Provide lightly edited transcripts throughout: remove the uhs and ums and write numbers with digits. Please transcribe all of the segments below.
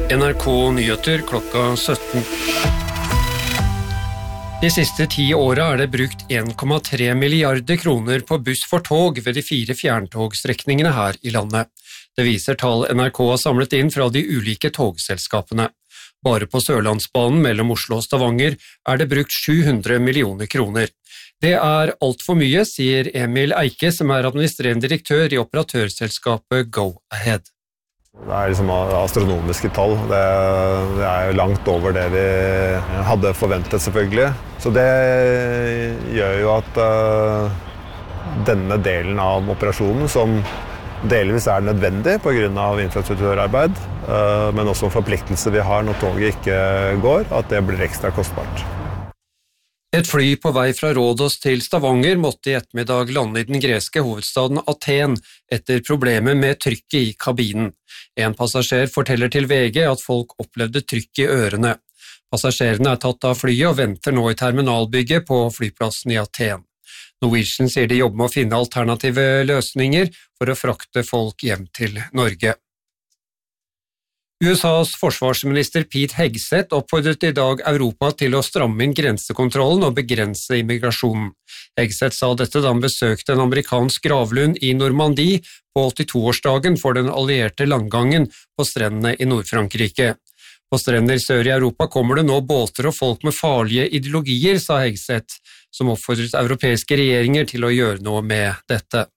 NRK Nyheter klokka 17. De siste 10 årene det brukt 1,3 milliarder kroner på buss for tog ved de 4 fjerntogstrekningene her i landet. Det viser tall NRK har samlet inn fra de ulike togselskapene. Bare på Sørlandsbanen mellom Oslo og Stavanger det brukt 700 millioner kroner. Det alt for mye, sier Emil Eike, som administrerende direktør i operatørselskapet Go-Ahead. Det liksom astronomiske tall. Det langt over det vi hadde forventet, selvfølgelig. Så det gjør jo at denne delen av operasjonen, som delvis nødvendig på grunn av infrastrukturarbeid, men også en forpliktelse vi har når toget ikke går, at det blir ekstra kostbart. Et fly på vei fra Rådås til Stavanger måtte i ettermiddag lande i den greske hovedstaden Aten etter problemer med trykket i kabinen. En passasjer forteller til VG at folk opplevde trykk i ørene. Passasjerene tatt av flyet og venter nå i terminalbygget på flyplassen i Aten. Norwegian sier de jobber med å finne alternative løsninger for å frakte folk hjem til Norge. USAs forsvarsminister Pete Hegseth oppfordret i dag Europa til å stramme inn grensekontrollen og begrense immigrasjonen. Hegseth sa dette da han besøkte en amerikansk gravlund i Normandie på 82-årsdagen for den allierte landgangen på strendene i Nord-Frankrike. På strender sør i Europa kommer det nå båter og folk med farlige ideologier, sa Hegseth, som oppfordret europeiske regjeringer til å gjøre noe med dette.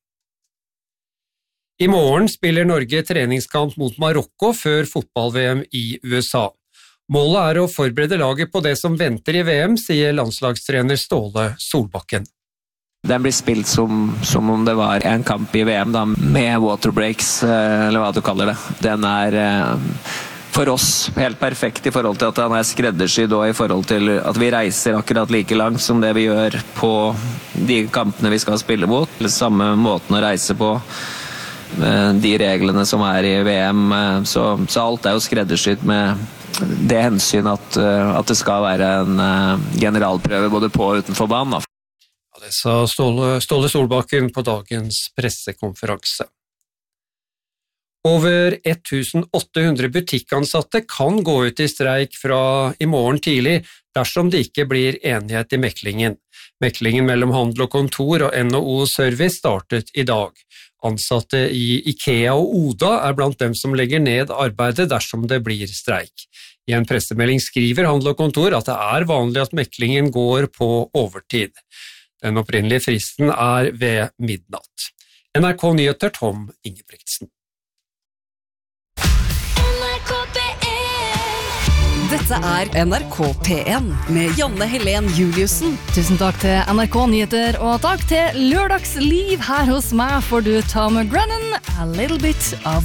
I morgen spiller Norge treningskamp mot Marokko før fotball-VM i USA. Målet å forberede laget på det som venter i VM, sier landslagstrener Ståle Solbakken. Den blir spilt som om det var en kamp i VM da, med waterbreaks, eller hva du kaller det. Den for oss helt perfekt i forhold til at den skreddersydd og i forhold til at vi reiser akkurat like langt som det vi gjør på de kampene vi skal spille mot. Samme måten å reise på. De reglene som i VM, så alt jo skreddersydd med det hensyn at det skal være en generalprøve både på og utenfor banen. Ja, det sa Ståle Solbakken på dagens pressekonferanse. Over 1800 butikkansatte kan gå ut i streik fra i morgen tidlig dersom det ikke blir enighet i meklingen. Meklingen mellom handel og kontor og NHO Service startet i dag. Ansatte i IKEA og Oda blant dem som legger ned arbeidet dersom det blir streik. I en pressemelding skriver Handel og Kontor at det vanlig at meklingen går på overtid. Den opprinnelige fristen ved midnatt. NRK Nyheter, Tom Ingebrigtsen. Dette NRK P1 med Janne Helen Juliussen. Tusen takk til NRK Nyheter, og takk til Lørdagsliv. Her hos meg får du Tom Grennan, A Little Bit of